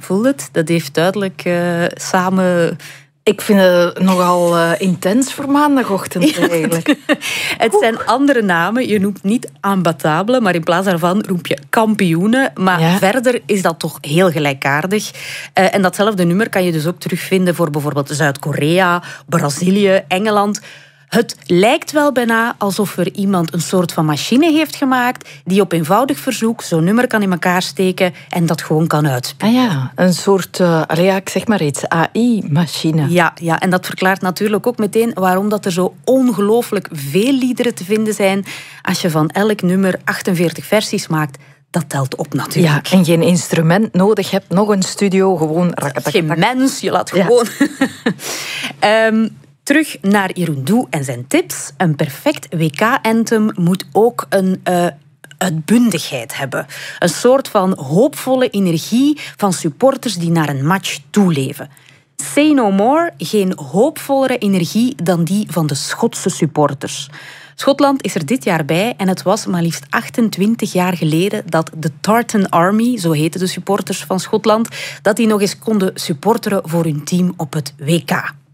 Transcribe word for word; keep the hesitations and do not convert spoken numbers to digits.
voelt het? Dat heeft duidelijk uh, samen... Ik vind het nogal uh, intens voor maandagochtend eigenlijk. Ja, het zijn andere namen. Je noemt niet imbattable, maar in plaats daarvan roep je kampioenen. Maar ja. verder is dat toch heel gelijkaardig. Uh, en datzelfde nummer kan je dus ook terugvinden voor bijvoorbeeld Zuid-Korea, Brazilië, Engeland. Het lijkt wel bijna alsof er iemand een soort van machine heeft gemaakt die op eenvoudig verzoek zo'n nummer kan in elkaar steken en dat gewoon kan uitspelen. Ah ja, een soort, uh, ja, ik zeg maar iets, A I-machine. Ja, ja, en dat verklaart natuurlijk ook meteen waarom dat er zo ongelooflijk veel liederen te vinden zijn. Als je van elk nummer achtenveertig versies maakt, dat telt op natuurlijk. Ja, en geen instrument nodig hebt, nog een studio, gewoon... Geen mens, je laat gewoon... Ja. um, Terug naar Irundu en zijn tips. Een perfect W K-anthem moet ook een uh, uitbundigheid hebben. Een soort van hoopvolle energie van supporters die naar een match toeleven. Say no more, geen hoopvollere energie dan die van de Schotse supporters. Schotland is er dit jaar bij en het was maar liefst achtentwintig jaar geleden dat de Tartan Army, zo heten de supporters van Schotland, dat die nog eens konden supporteren voor hun team op het W K.